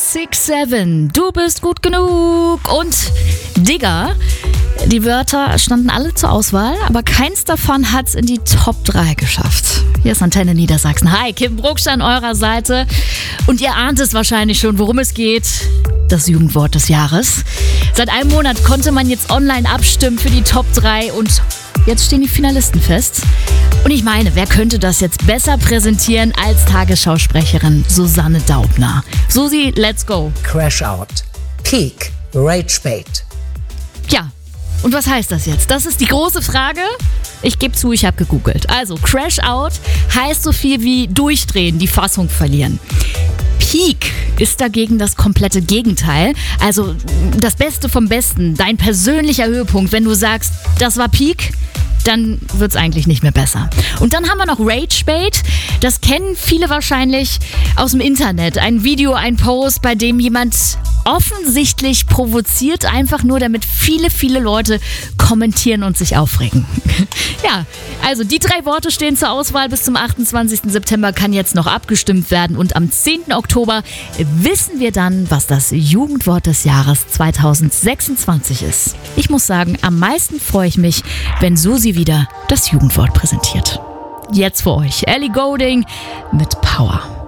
667, du bist gut genug und Digger. Die Wörter standen alle zur Auswahl, aber keins davon hat's in die Top 3 geschafft. Hier ist Antenne Niedersachsen. Hi, Kim Brucksch an eurer Seite. Und ihr ahnt es wahrscheinlich schon, worum es geht. Das Jugendwort des Jahres. Seit einem Monat konnte man jetzt online abstimmen für die Top 3 und jetzt stehen die Finalisten fest. Und ich meine, wer könnte das jetzt besser präsentieren als Tagesschausprecherin Susanne Daubner? Susi, let's go. Crash Out, Peak, Rage Bait. Ja, und was heißt das jetzt? Das ist die große Frage. Ich gebe zu, ich habe gegoogelt. Also, Crash Out heißt so viel wie durchdrehen, die Fassung verlieren. Peak ist dagegen das komplette Gegenteil. Also das Beste vom Besten, dein persönlicher Höhepunkt. Wenn du sagst, das war Peak, dann wird's eigentlich nicht mehr besser. Und dann haben wir noch Rage Bait. Das kennen viele wahrscheinlich aus dem Internet. Ein Video, ein Post, bei dem jemand offensichtlich provoziert, einfach nur damit viele Leute kommentieren und sich aufregen. Ja, also die 3 Worte stehen zur Auswahl. Bis zum 28. September kann jetzt noch abgestimmt werden und am 10. Oktober wissen wir dann, was das Jugendwort des Jahres 2026 ist. Ich muss sagen, am meisten freue ich mich, wenn Susi wieder das Jugendwort präsentiert. Jetzt für euch Ellie Goulding mit Power.